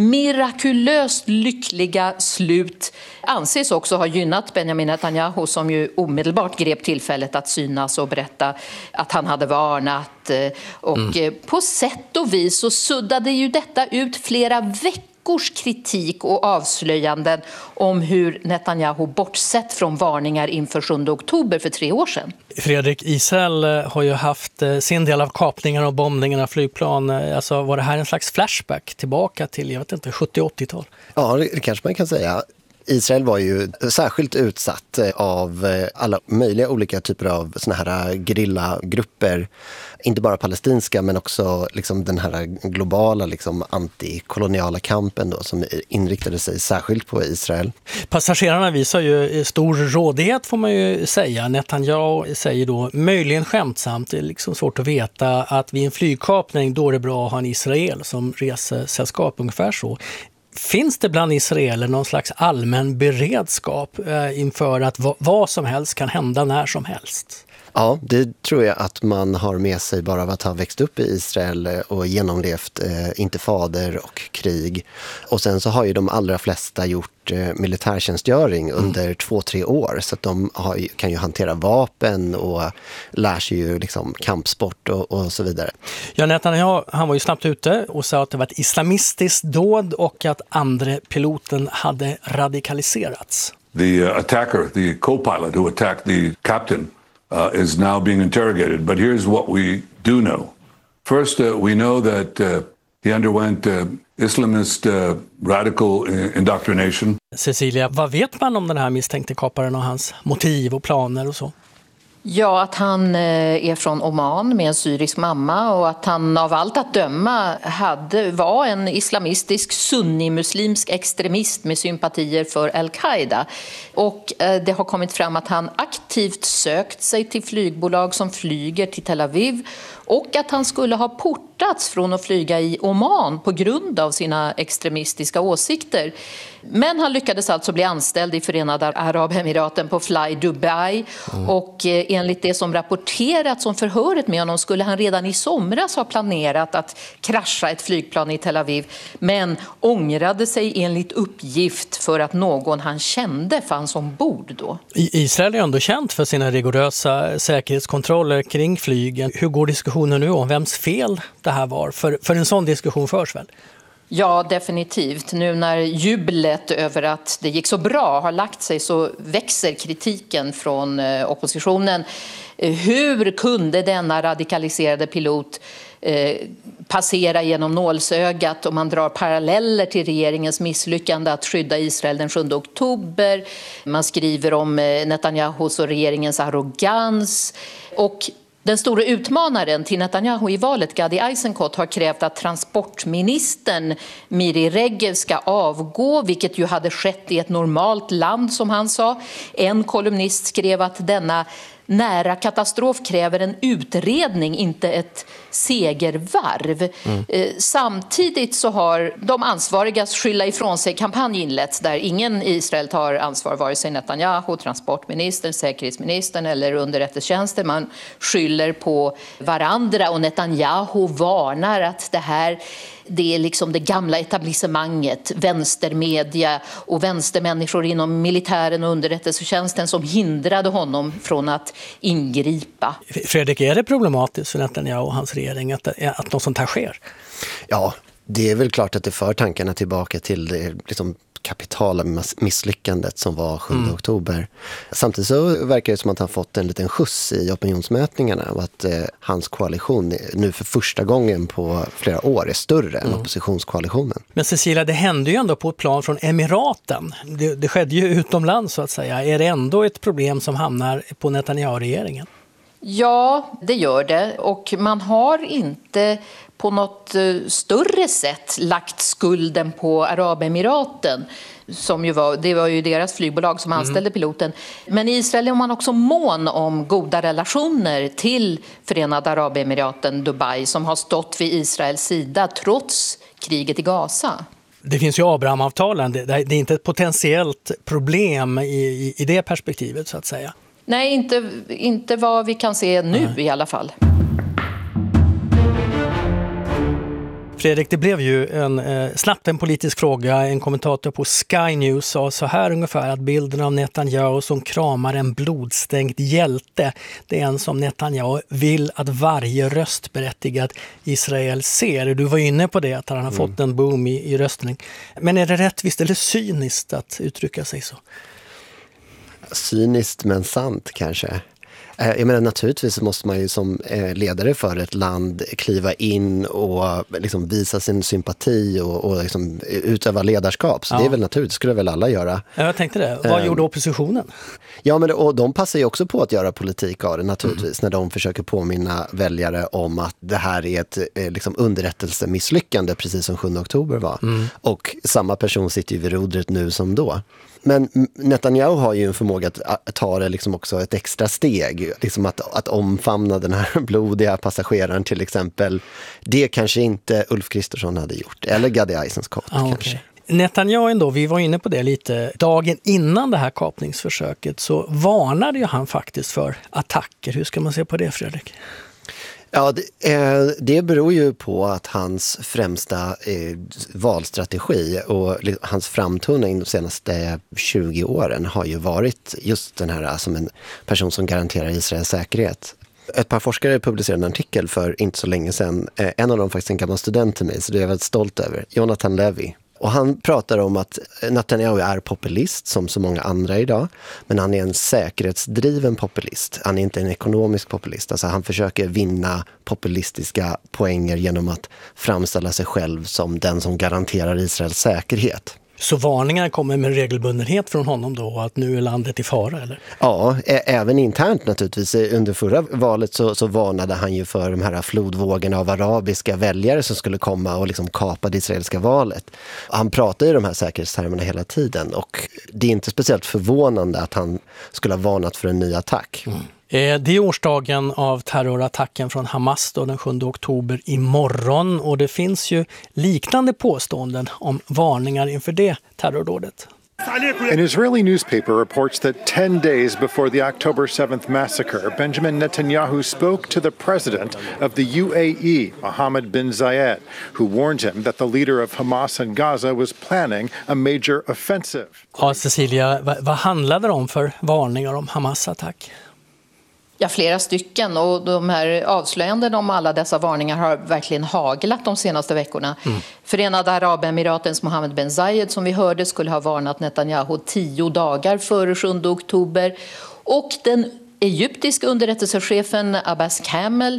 mirakulöst lyckliga slut anses också ha gynnat Benjamin Netanyahu som ju omedelbart grep tillfället att synas och berätta att han hade varnat. Och mm. på sätt och vis så suddade ju detta ut flera veckors kritik och avslöjanden om hur Netanyahu bortsett från varningar inför sjunde oktober för tre år sedan. Fredrik, Israel har ju haft sin del av kapningar och bombningar av flygplan. Alltså, var det här en slags flashback tillbaka till, jag vet inte, sjuttio-åttiotal? Ja, det kanske man kan säga. Israel var ju särskilt utsatt av alla möjliga olika typer av såna här gerillagrupper. Inte bara palestinska men också liksom den här globala liksom antikoloniala kampen då, som inriktade sig särskilt på Israel. Passagerarna visar ju stor rådighet får man ju säga. Netanyahu säger då möjligen skämtsamt, det är liksom svårt att veta, att vid en flygkapning då är det bra att ha en Israel som resesällskap, ungefär så. Finns det bland israeler någon slags allmän beredskap eh, inför att v- vad som helst kan hända när som helst? Ja, det tror jag att man har med sig bara av att ha växt upp i Israel och genomlevt eh, intifader och krig. Och sen så har ju de allra flesta gjort eh, militärtjänstgöring mm. under två, tre år. Så att de har, kan ju hantera vapen och lär sig ju liksom kampsport och, och så vidare. Ja, Netanyahu, han var ju snabbt ute och sa att det var ett islamistiskt dåd och att andre piloten hade radikaliserats. The uh, attacker, the co-pilot who attacked the captain, Uh, is now being interrogated. But here's what we do know. First, uh, we know that uh, he underwent uh, Islamist uh, radical indoctrination. Cecilia, vad vet man om den här misstänkte kaparen och hans motiv och planer och så? Ja, att han är från Oman med en syrisk mamma och att han av allt att döma hade, var en islamistisk sunnimuslimsk extremist med sympatier för Al-Qaida. Och det har kommit fram att han aktivt sökt sig till flygbolag som flyger till Tel Aviv och att han skulle ha portats från att flyga i Oman på grund av sina extremistiska åsikter. Men han lyckades alltså bli anställd i Förenade Arabemiraten på Fly Dubai mm. och enligt det som rapporterats om förhöret med honom skulle han redan i somras ha planerat att krascha ett flygplan i Tel Aviv men ångrade sig enligt uppgift för att någon han kände fanns ombord då. Israel är ändå känt för sina rigorösa säkerhetskontroller kring flygen. Hur går diskussionen nu om vems fel det här var? För, för en sån diskussion förs väl? Ja, definitivt. Nu när jublet över att det gick så bra har lagt sig så växer kritiken från oppositionen. Hur kunde denna radikaliserade pilot eh, passera genom nålsögat om man drar paralleller till regeringens misslyckande att skydda Israel den sjunde oktober. Man skriver om Netanyahus och regeringens arrogans och Den stora utmanaren till Netanyahu i valet, Gadi Eisenkot, har krävt att transportministern Miri Regev ska avgå, vilket ju hade skett i ett normalt land, som han sa. En kolumnist skrev att denna nära katastrof kräver en utredning, inte ett segervarv. Mm. Eh, samtidigt så har de ansvarigas skylla ifrån sig kampanj inletts där ingen i Israel tar ansvar, vare sig Netanyahu, transportministern, säkerhetsministern eller underrättelsetjänsten. Man skyller på varandra och Netanyahu varnar att det här det är liksom det gamla etablissemanget, vänstermedia och vänstermänniskor inom militären och underrättelsetjänsten som hindrade honom från att ingripa. Fredrik, är det problematiskt för Netanyahu och hans regering att, att något sånt här sker? Ja, det är väl klart att det för tankarna tillbaka till det liksom kapitala misslyckandet som var sjunde Mm. oktober. Samtidigt så verkar det som att han fått en liten skjuts i opinionsmätningarna och att eh, hans koalition nu för första gången på flera år är större mm. än oppositionskoalitionen. Men Cecilia, det hände ju ändå på ett plan från Emiraten. Det, det skedde ju utomlands så att säga. Är det ändå ett problem som hamnar på Netanyahu-regeringen? Ja, det gör det. Och man har inte på något större sätt lagt skulden på Arabemiraten. Som ju var, det var ju deras flygbolag som anställde mm. piloten. Men i Israel är man också mån om goda relationer till Förenade Arabemiraten, Dubai, som har stått vid Israels sida trots kriget i Gaza. Det finns ju Abrahamavtalen. Det, det är inte ett potentiellt problem i, i, i det perspektivet så att säga. Nej, inte, inte vad vi kan se nu Nej. i alla fall. Fredrik, det blev ju en, eh, snabbt en politisk fråga. En kommentator på Sky News sa så här ungefär att bilden av Netanyahu som kramar en blodstänkt hjälte, det är en som Netanyahu vill att varje röstberättigad Israel ser. Du var inne på det, att han har mm. fått en boom i, i röstning. Men är det rättvist eller cyniskt att uttrycka sig så? Cyniskt men sant kanske. Jag menar, naturligtvis måste man ju som ledare för ett land kliva in och liksom visa sin sympati och, och liksom utöva ledarskap. Så ja. det är väl naturligt, det skulle väl alla göra. Ja, jag tänkte det. Vad um, gjorde oppositionen? Ja, men och de passar ju också på att göra politik av det naturligtvis. Mm. När de försöker påminna väljare om att det här är ett liksom, underrättelsemisslyckande, precis som sjunde oktober var. Mm. Och samma person sitter ju vid rodret nu som då. Men Netanyahu har ju en förmåga att ta det liksom också ett extra steg. Liksom att, att omfamna den här blodiga passageraren till exempel. Det kanske inte Ulf Kristersson hade gjort. Eller Gadi Eisenkot ah, kanske. Okay. Netanyahu ändå, vi var inne på det lite. Dagen innan det här kapningsförsöket så varnade ju han faktiskt för attacker. Hur ska man se på det, Fredrik? Ja, det, eh, det beror ju på att hans främsta eh, valstrategi och hans framtoning de senaste tjugo åren har ju varit just den här som en person som garanterar Israels säkerhet. Ett par forskare publicerade en artikel för inte så länge sedan. Eh, en av dem faktiskt en gammal student till mig, så det är jag väldigt stolt över. Jonathan Levy. Och han pratar om att Netanyahu är populist som så många andra idag. Men han är en säkerhetsdriven populist. Han är inte en ekonomisk populist. Alltså han försöker vinna populistiska poänger genom att framställa sig själv som den som garanterar Israels säkerhet. Så varningar kommer med regelbundenhet från honom då att nu är landet i fara, eller? Ja, ä- även internt naturligtvis. Under förra valet så, så varnade han ju för de här flodvågorna av arabiska väljare som skulle komma och liksom kapa det israeliska valet. Han pratar ju de här säkerhetstermerna hela tiden och det är inte speciellt förvånande att han skulle ha varnat för en ny attack. Mm. Det är årsdagen av terrorattacken från Hamas då, den sjunde oktober imorgon, och det finns ju liknande påståenden om varningar inför det terrordådet. An Israeli newspaper reports that ten days before the October seventh massacre, Benjamin Netanyahu spoke to the president of the U A E, Mohammed bin Zayed, who warned him that the leader of Hamas in Gaza was planning a major offensive. Ja, Cecilia, vad, vad handlade det om för varningar om Hamas-attack? Ja, flera stycken, och de här avslöjanden om alla dessa varningar har verkligen haglat de senaste veckorna. Mm. Förenade Arabemiratens Mohammed bin Zayed, som vi hörde, skulle ha varnat Netanyahu tio dagar före sjunde oktober. Och den egyptiska underrättelsechefen Abbas Kamel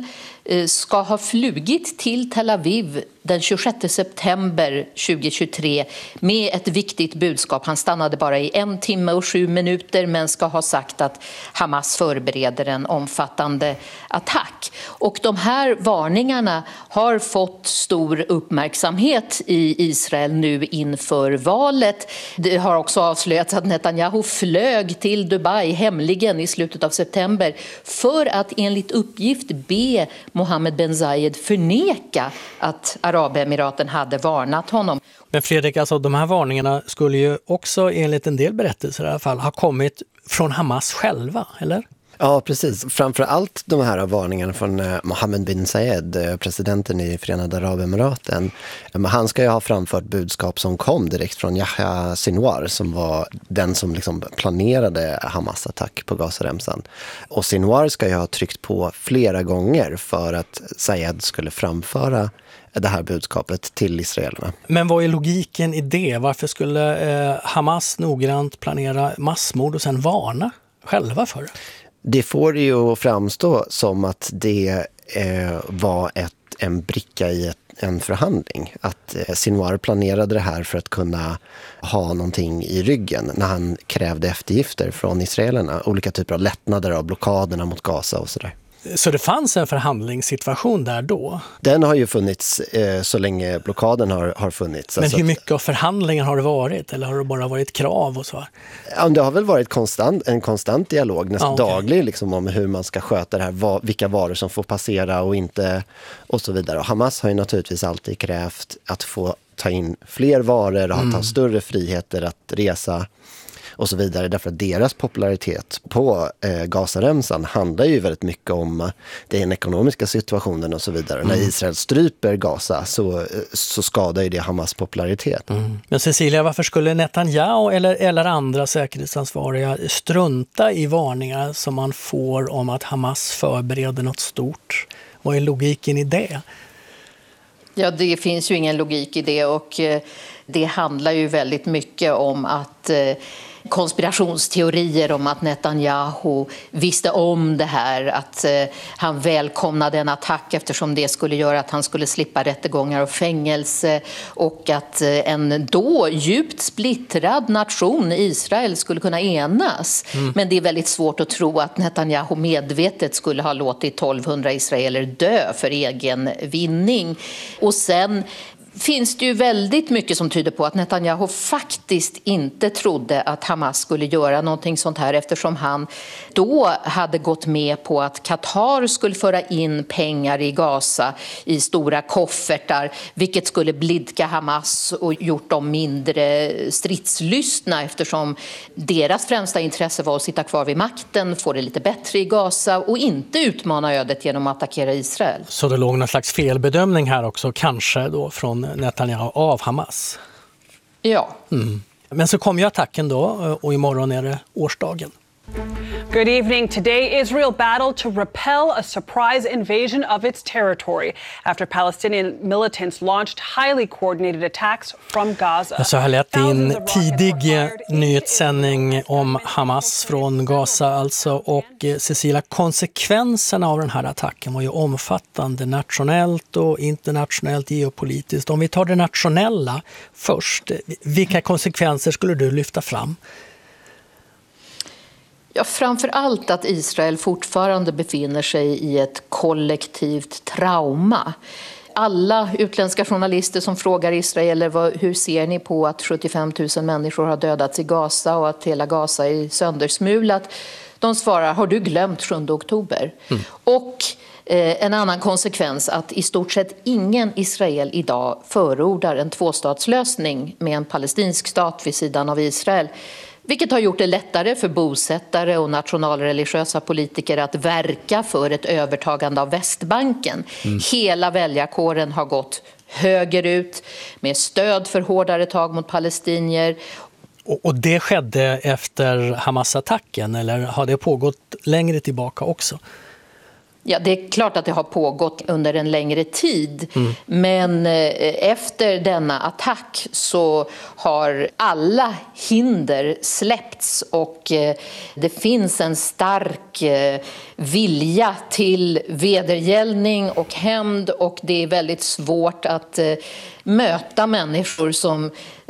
ska ha flugit till Tel Aviv den tjugosjätte september tjugohundratjugotre med ett viktigt budskap. Han stannade bara i en timme och sju minuter men ska ha sagt att Hamas förbereder en omfattande attack. Och de här varningarna har fått stor uppmärksamhet i Israel nu inför valet. Det har också avslöjats att Netanyahu flög till Dubai hemligen i slutet av september för att enligt uppgift be Mohammed bin Zayed förneka att Arabemiraten hade varnat honom. Men Fredrik, alltså de här varningarna skulle ju också enligt en del berättelser i alla fall ha kommit från Hamas själva, eller? Ja, precis. Framförallt de här varningarna från eh, Mohammed bin Zayed, eh, presidenten i Förenade Arabemiraten. Eh, han ska ju ha framfört budskap som kom direkt från Yahya Sinwar som var den som liksom planerade Hamas attack på Gazaremsan. Och Sinwar ska ju ha tryckt på flera gånger för att Zayed skulle framföra det här budskapet till israelerna. Men vad är logiken i det? Varför skulle eh, Hamas noggrant planera massmord och sen varna själva för det? Det får ju att framstå som att det eh, var ett, en bricka i ett, en förhandling. Att eh, Sinwar planerade det här för att kunna ha någonting i ryggen när han krävde eftergifter från israelerna. Olika typer av lättnader av blockaderna mot Gaza och sådär. Så det fanns en förhandlingssituation där då? Den har ju funnits eh, så länge blockaden har, har funnits. Men alltså hur mycket av förhandlingar har det varit? Eller har det bara varit krav och så? Ja, det har väl varit konstant, en konstant dialog, nästan ah, okay. daglig liksom, om hur man ska sköta det här, va, vilka varor som får passera och inte och så vidare. Och Hamas har ju naturligtvis alltid krävt att få ta in fler varor och mm. ha större friheter att resa och så vidare, därför att deras popularitet på eh, Gazaremsan handlar ju väldigt mycket om den ekonomiska situationen och så vidare. Mm. När Israel stryper Gaza så, så skadar ju det Hamas popularitet. Mm. Men Cecilia, varför skulle Netanyahu eller, eller andra säkerhetsansvariga strunta i varningar som man får om att Hamas förbereder något stort? Vad är logiken i det? Ja, det finns ju ingen logik i det och eh, det handlar ju väldigt mycket om att eh, konspirationsteorier om att Netanyahu visste om det här, att eh, han välkomnade en attack eftersom det skulle göra att han skulle slippa rättegångar och fängelse och att eh, en då djupt splittrad nation, Israel, skulle kunna enas. Mm. Men det är väldigt svårt att tro att Netanyahu medvetet skulle ha låtit tolvhundra israeler dö för egen vinning. Och sen finns det ju väldigt mycket som tyder på att Netanyahu faktiskt inte trodde att Hamas skulle göra någonting sånt här eftersom han då hade gått med på att Qatar skulle föra in pengar i Gaza i stora koffertar, vilket skulle blidka Hamas och gjort dem mindre stridslystna eftersom deras främsta intresse var att sitta kvar vid makten, få det lite bättre i Gaza och inte utmana ödet genom att attackera Israel. Så det låg någon slags felbedömning här också, kanske då från Netanyahu av Hamas. Ja. Mm. Men så kom ju attacken då och imorgon är det årsdagen. Good evening. Today, Israel battled to repel a surprise invasion of its territory after Palestinian militants launched highly coordinated attacks from Gaza. Så här lät in tidig nyhetssändning om Hamas från Gaza alltså, och Cecilia, konsekvenserna av den här attacken var ju omfattande nationellt och internationellt geopolitiskt. Om vi tar det nationella först, vilka konsekvenser skulle du lyfta fram? Ja, framför allt att Israel fortfarande befinner sig i ett kollektivt trauma. Alla utländska journalister som frågar israeler vad, hur ser ni på att sjuttiofem tusen människor har dödats i Gaza och att hela Gaza är söndersmulat, de svarar, har du glömt sjunde oktober? Mm. Och eh, en annan konsekvens att i stort sett ingen Israel idag förordar en tvåstatslösning med en palestinsk stat vid sidan av Israel. Vilket har gjort det lättare för bosättare och nationalreligiösa politiker att verka för ett övertagande av Västbanken. Mm. Hela väljarkåren har gått högerut med stöd för hårdare tag mot palestinier. Och, och det skedde efter Hamas-attacken, eller har det pågått längre tillbaka också? Ja, det är klart att det har pågått under en längre tid. Mm. Men efter denna attack så har alla hinder släppts och det finns en stark vilja till vedergällning och hämnd, och det är väldigt svårt att möta människor som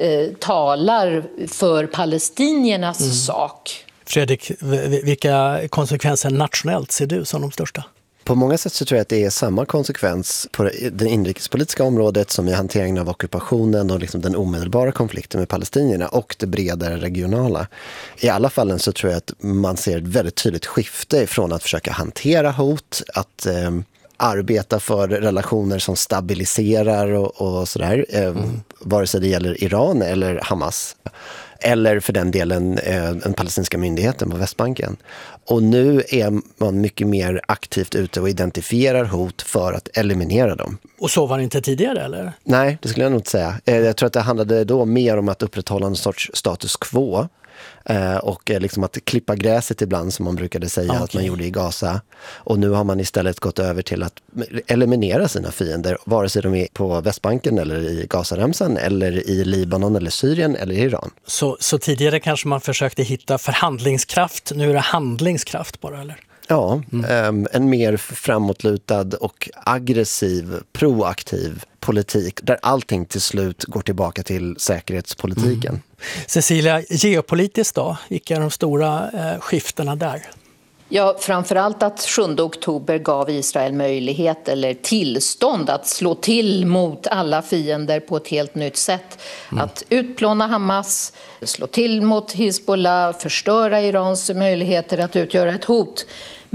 talar för palestiniernas mm. sak. Fredrik, vilka konsekvenser nationellt ser du som de största? På många sätt så tror jag att det är samma konsekvens på det inrikespolitiska området som i hanteringen av ockupationen och liksom den omedelbara konflikten med palestinierna och det bredare regionala. I alla fallen så tror jag att man ser ett väldigt tydligt skifte från att försöka hantera hot, att eh, arbeta för relationer som stabiliserar och, och sådär, eh, mm. vare sig det gäller Iran eller Hamas. Eller för den delen eh, den palestinska myndigheten på Västbanken. Och nu är man mycket mer aktivt ute och identifierar hot för att eliminera dem. Och så var det inte tidigare, eller? Nej, det skulle jag nog inte säga. Eh, jag tror att det handlade då mer om att upprätthålla en sorts status quo. Eh, och eh, liksom att klippa gräset ibland, som man brukade säga okay. att man gjorde i Gaza. Och nu har man istället gått över till att eliminera sina fiender, vare sig de är på Västbanken eller i Gazaremsan eller i Libanon eller Syrien eller Iran. Så, så tidigare kanske man försökte hitta förhandlingskraft, nu är det handlingskraft bara, eller? Ja, mm. en mer framåtlutad och aggressiv, proaktiv politik där allting till slut går tillbaka till säkerhetspolitiken. Mm. Cecilia, geopolitiskt då? Vilka är de stora eh, skiftena där? Ja, framförallt att sjunde oktober gav Israel möjlighet eller tillstånd att slå till mot alla fiender på ett helt nytt sätt. Mm. Att utplåna Hamas, slå till mot Hizbollah, förstöra Irans möjligheter att utgöra ett hot.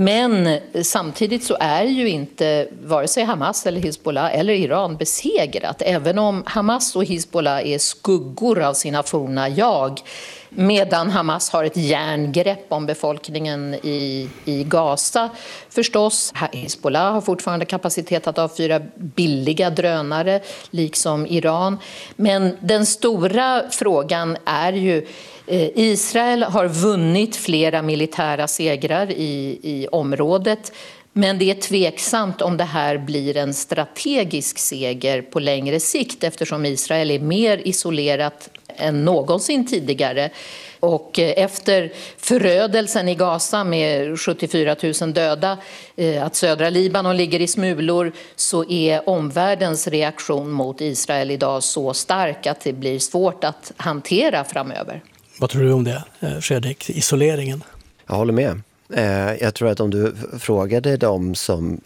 Men samtidigt så är ju inte vare sig Hamas eller Hizbollah eller Iran besegrat. Även om Hamas och Hizbollah är skuggor av sina forna jag. Medan Hamas har ett järngrepp om befolkningen i, i Gaza förstås. Hizbollah har fortfarande kapacitet att avfyra billiga drönare, liksom Iran. Men den stora frågan är ju Israel har vunnit flera militära segrar i, i området, men det är tveksamt om det här blir en strategisk seger på längre sikt, eftersom Israel är mer isolerat än någonsin tidigare. Och efter förödelsen i Gaza med sjuttiofyra tusen döda, att södra Libanon ligger i smulor, så är omvärldens reaktion mot Israel idag så stark att det blir svårt att hantera framöver. Vad tror du om det, Fredrik, isoleringen? Jag håller med. Jag tror att om du frågade dem som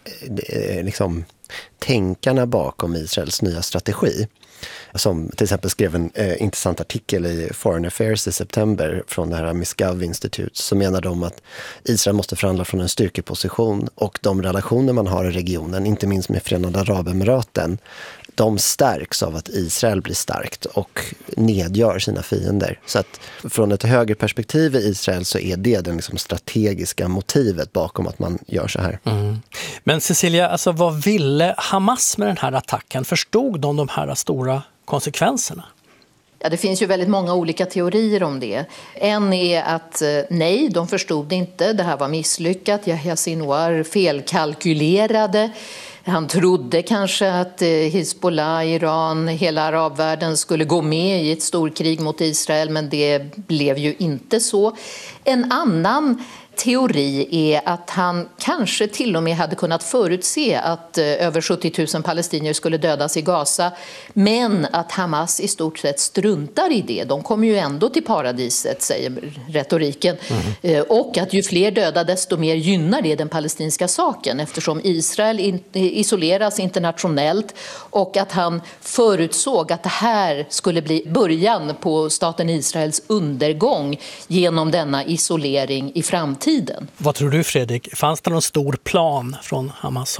liksom tänkarna bakom Israels nya strategi, som till exempel skrev en eh, intressant artikel i Foreign Affairs i september från det här Misgov Institute, så menar de att Israel måste förhandla från en styrkeposition, och de relationer man har i regionen, inte minst med Förenade Arabemiraten, de stärks av att Israel blir starkt och nedgör sina fiender. Så att från ett högre perspektiv i Israel så är det det liksom strategiska motivet bakom att man gör så här. Mm. Men Cecilia, alltså vad ville Hamas med den här attacken? Förstod de de här stora konsekvenserna? Ja, det finns ju väldigt många olika teorier om det. En är att nej, de förstod inte. Det här var misslyckat. Yahya Sinwar felkalkylerade. Han trodde kanske att Hizbollah, Iran, hela arabvärlden skulle gå med i ett storkrig mot Israel, men det blev ju inte så. En annan teori är att han kanske till och med hade kunnat förutse att över sjuttio tusen palestinier skulle dödas i Gaza, men att Hamas i stort sett struntar i det. De kommer ju ändå till paradiset, säger retoriken. Mm. Och att ju fler döda, desto mer gynnar det den palestinska saken, eftersom Israel isoleras internationellt, och att han förutsåg att det här skulle bli början på staten Israels undergång genom denna isolering i framtiden. Vad tror du, Fredrik? Fanns det någon stor plan från Hamas håll?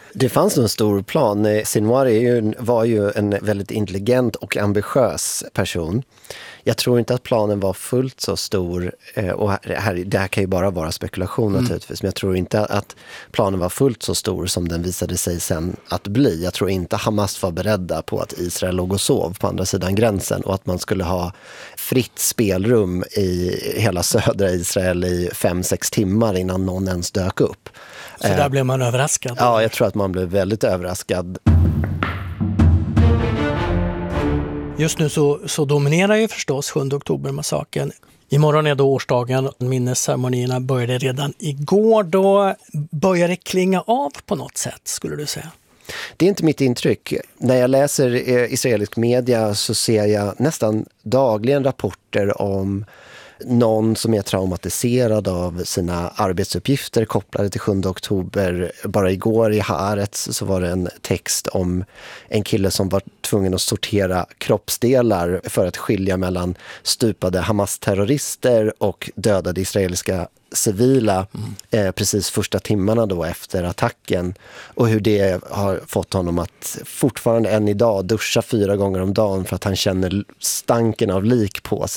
Det fanns nog en stor plan. Sinwar var ju en väldigt intelligent och ambitiös person. Jag tror inte att planen var fullt så stor, och här, det här kan ju bara vara spekulation mm. naturligtvis, men jag tror inte att planen var fullt så stor som den visade sig sen att bli. Jag tror inte Hamas var beredda på att Israel låg och sov på andra sidan gränsen och att man skulle ha fritt spelrum i hela södra Israel i fem, sex timmar innan någon ens dök upp. Så där blev man överraskad? Ja, jag tror att man blev väldigt överraskad. Just nu så, så dominerar ju förstås sjunde oktober-massakern. Imorgon är då årsdagen. Minnesceremonierna började redan igår. Då börjar det klinga av på något sätt, skulle du säga? Det är inte mitt intryck. När jag läser israelisk media så ser jag nästan dagligen rapporter om någon som är traumatiserad av sina arbetsuppgifter kopplade till sjunde oktober. Bara igår i Haaretz så var det en text om en kille som var tvungen att sortera kroppsdelar för att skilja mellan stupade Hamas-terrorister och dödade israeliska civila mm. eh, precis första timmarna då efter attacken, och hur det har fått honom att fortfarande än idag duscha fyra gånger om dagen för att han känner stanken av lik på sig.